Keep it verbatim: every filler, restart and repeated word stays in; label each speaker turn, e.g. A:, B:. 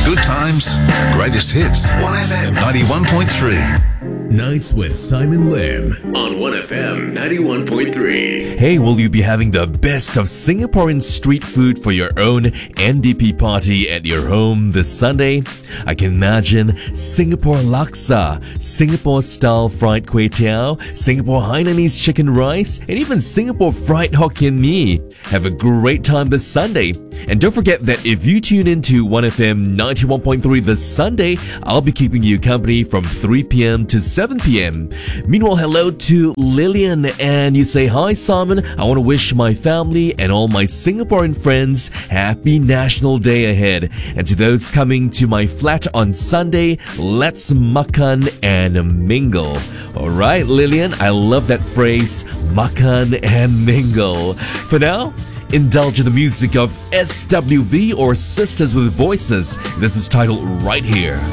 A: Good times, greatest hits. one F M ninety-one point three.
B: Nights with Simon Lim
C: on one F M ninety-one point three.
D: Hey, will you be having the best of Singaporean street food for your own N D P party at your home this Sunday? I can imagine Singapore laksa, Singapore-style fried kway teow, Singapore Hainanese chicken rice, and even Singapore fried Hokkien mee. Have a great time this Sunday. And don't forget that if you tune into one F M ninety-one point three this Sunday, I'll be keeping you company from three p.m. to seven p.m. Meanwhile, hello to Lillian, and you say, "Hi Simon, I want to wish my family and all my Singaporean friends happy National Day ahead. And to those coming to my flat on Sunday, let's makan and mingle." Alright Lillian, I love that phrase, makan and mingle. For now, indulge in the music of S W V or Sisters with Voices. This is titled Right Here.